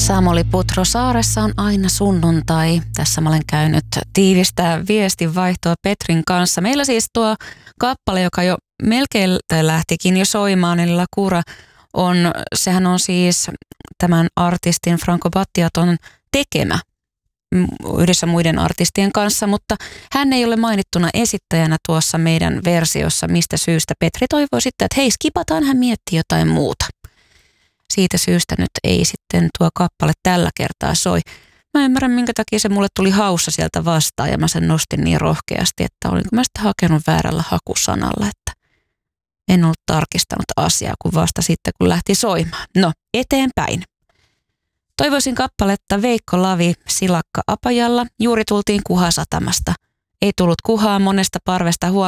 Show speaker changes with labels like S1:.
S1: Samuli Putro, saaressa on aina sunnuntai. Tässä mä olen käynyt tiivistää viestinvaihtoa Petrin kanssa. Meillä siis tuo kappale, joka jo melkein lähtikin jo soimaan, eli La Cura, sehän on siis tämän artistin Franco Battiaton tekemä yhdessä muiden artistien kanssa, mutta hän ei ole mainittuna esittäjänä tuossa meidän versiossa, mistä syystä. Petri toivoi sitten, että hei, skipataan, hän miettii jotain muuta. Siitä syystä nyt ei sitten tuo kappale tällä kertaa soi. Mä ymmärrän, minkä takia se mulle tuli haussa sieltä vastaan ja mä sen nostin niin rohkeasti, että olinko mä sitten hakenut väärällä hakusanalla, että en ollut tarkistanut asiaa kuin vasta sitten, kun lähti soimaan. No, eteenpäin. Toivoisin kappaletta Veikko Lavi Silakka Apajalla. Juuri tultiin Kuhasatamasta. Ei tullut kuhaa monesta parvesta huolimatta.